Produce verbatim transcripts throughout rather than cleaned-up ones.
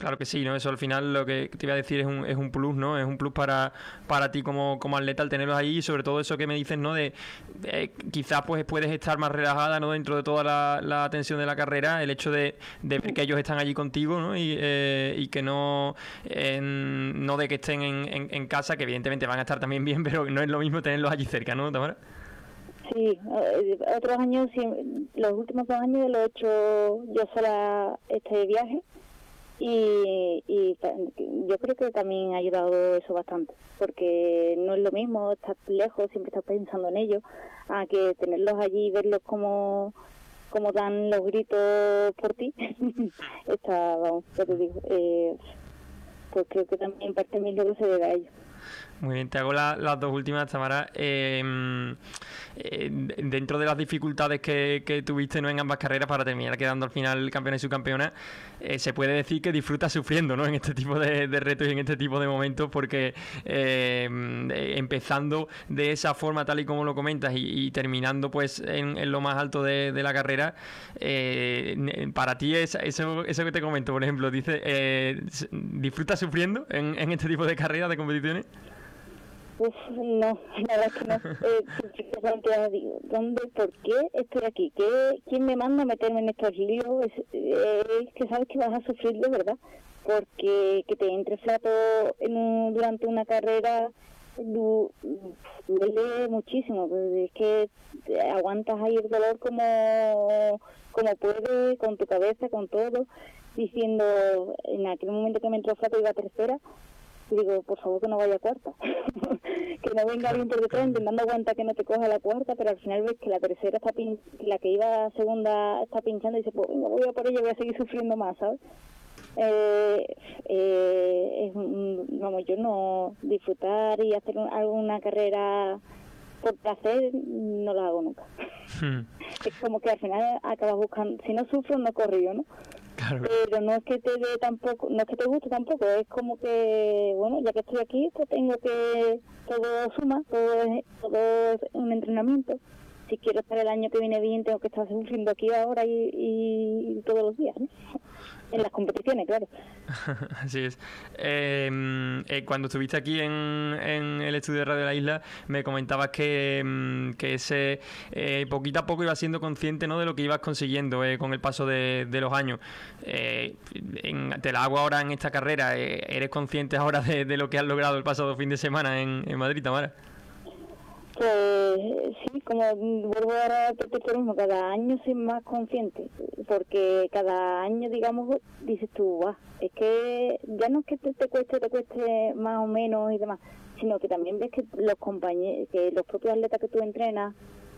Claro que sí, ¿no? Eso al final lo que te iba a decir es un, es un plus, ¿no? Es un plus para, para ti como, como atleta al tenerlos ahí, y sobre todo eso que me dices, ¿no? De, de quizás pues puedes estar más relajada, ¿no? Dentro de toda la, la tensión de la carrera, el hecho de, de ver que ellos están allí contigo, ¿no? Y, eh, y que no, eh, no de que estén en, en, en casa, que evidentemente van a estar también bien, pero no es lo mismo tenerlos allí cerca, ¿no, Tamara? Sí, eh, otros años, sí, los últimos dos años lo he hecho yo sola este viaje. Y, y yo creo que también ha ayudado eso bastante, porque no es lo mismo estar lejos, siempre estás pensando en ellos, a que tenerlos allí y verlos como, como dan los gritos por ti. Está, vamos, ya te digo, eh, pues creo que también parte de mis logros se debe a ellos. Muy bien, te hago la, las dos últimas, Tamara. Eh, eh, dentro de las dificultades que, que tuviste, ¿no? En ambas carreras para terminar quedando al final campeona y subcampeona, eh, se puede decir que disfrutas sufriendo, ¿no? En este tipo de, de retos y en este tipo de momentos, porque eh, empezando de esa forma tal y como lo comentas y, y terminando pues en, en lo más alto de, de la carrera, eh, para ti es eso, eso que te comento, por ejemplo, dice, eh, ¿disfrutas sufriendo en, en este tipo de carreras, de competiciones? Uf, no, la verdad es que no. Eh, digo, ¿dónde, por qué estoy aquí? ¿Qué, ¿Quién me manda a meterme en estos líos? Es, es que sabes que vas a sufrir de verdad, porque que te entre flato en un, durante una carrera du, duele muchísimo. Es que aguantas ahí el dolor como, como puedes, con tu cabeza, con todo, diciendo, en aquel momento que me entró flato iba a tercera. Y digo, por favor que no vaya a cuarta, que no venga alguien por detrás intentando aguantar que no te coja la cuarta, pero al final ves que la tercera está pin la que iba a segunda está pinchando y dice, pues venga, voy a por ella, voy a seguir sufriendo más, ¿sabes? Eh, eh, es, vamos, yo no disfrutar y hacer un, alguna carrera por placer no la hago nunca. Hmm. Es como que al final acabas buscando, si no sufro no corro yo, ¿no? Claro. Pero no es que te dé tampoco, no es que te guste tampoco, es como que, bueno, ya que estoy aquí, pues tengo que, todo suma, todo es, todo es un entrenamiento. Si quiero estar el año que viene bien, tengo que estar sufriendo aquí ahora y, y, y todos los días, ¿no? En las competiciones, claro. Así es. Eh, eh, cuando estuviste aquí en, en el estudio de Radio de la Isla, me comentabas que, que ese eh, poquito a poco ibas siendo consciente, ¿no? De lo que ibas consiguiendo eh, con el paso de, de los años. Eh, en, te la hago ahora en esta carrera. Eh, ¿Eres consciente ahora de, de lo que has logrado el pasado fin de semana en, en Madrid, Tamara? Pues sí, como vuelvo ahora a repetir lo mismo, cada año soy más consciente, porque cada año, digamos, dices tú, ah, es que ya no es que te, te cueste, te cueste más o menos y demás, sino que también ves que los compañeros, que los propios atletas que tú entrenas,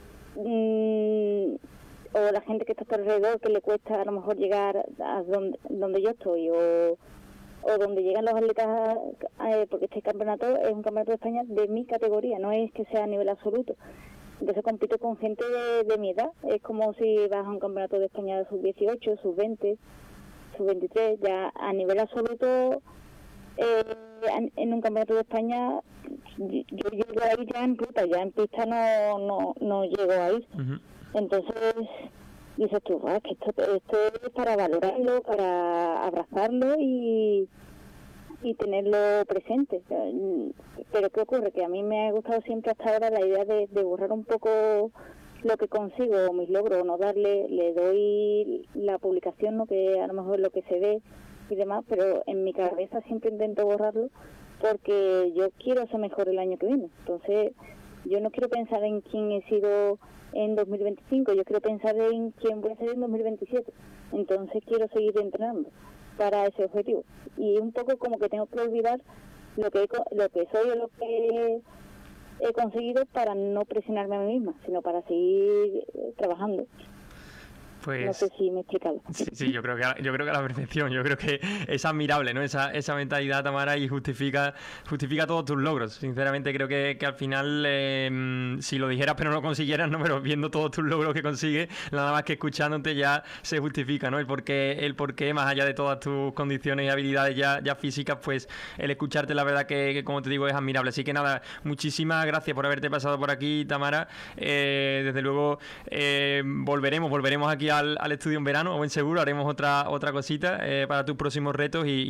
mmm, o la gente que está a tu alrededor, que le cuesta a lo mejor llegar a donde, donde yo estoy, o... o donde llegan los atletas, eh, porque este campeonato es un campeonato de España de mi categoría, no es que sea a nivel absoluto. Entonces compito con gente de, de mi edad, es como si vas a un campeonato de España de sub dieciocho, sub veinte, sub veintitrés, ya a nivel absoluto, eh, en un campeonato de España, yo llego ahí ya en ruta, ya en pista no, no, no llego ahí. Uh-huh. Entonces... dices tú, ah, que esto, esto es para valorarlo, para abrazarlo y, y tenerlo presente. Pero ¿qué ocurre? Que a mí me ha gustado siempre hasta ahora la idea de, de borrar un poco lo que consigo, mis logros, no darle, le doy la publicación, ¿no? Que a lo mejor es lo que se ve y demás, pero en mi cabeza siempre intento borrarlo porque yo quiero ser mejor el año que viene. Entonces, yo no quiero pensar en quién he sido en dos mil veinticinco, yo quiero pensar en quién voy a ser en dos mil veintisiete. Entonces quiero seguir entrenando para ese objetivo. Y un poco como que tengo que olvidar lo que, he, lo que soy o lo que he conseguido para no presionarme a mí misma, sino para seguir trabajando. Pues, no sé si me he explicado. Sí, sí, yo creo que a, yo creo que a la perfección. Yo creo que es admirable, ¿no? Esa, esa mentalidad, Tamara, y justifica justifica todos tus logros. Sinceramente creo que, que al final, eh, si lo dijeras pero no lo consiguieras, ¿no? Pero viendo todos tus logros que consigues, nada más que escuchándote ya se justifica, ¿no? El porqué, el porqué, más allá de todas tus condiciones y habilidades ya, ya físicas, pues el escucharte, la verdad que, que, como te digo, es admirable. Así que nada, muchísimas gracias por haberte pasado por aquí, Tamara. Eh, desde luego, eh, volveremos, volveremos aquí Al, al estudio en verano, o en seguro haremos otra otra cosita eh, para tus próximos retos y,